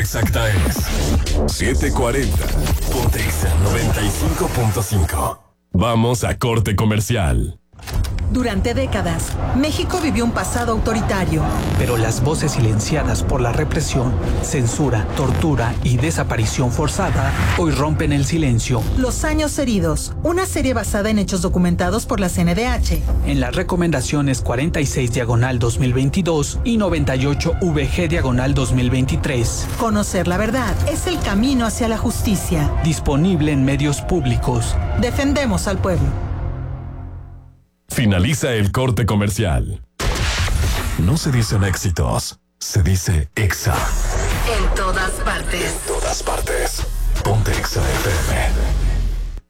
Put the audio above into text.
exacta es 7:40. Ponte Exa 95.5. Vamos a corte comercial. Durante décadas, México vivió un pasado autoritario. Pero las voces silenciadas por la represión, censura, tortura y desaparición forzada hoy rompen el silencio. Los años heridos, una serie basada en hechos documentados por la CNDH. En las recomendaciones 46/2022 y 98/VG/2023. Conocer la verdad es el camino hacia la justicia. Disponible en medios públicos. Defendemos al pueblo. Finaliza el corte comercial. No se dicen éxitos, se dice Exa. En todas partes. En todas partes. Ponte Exa FM.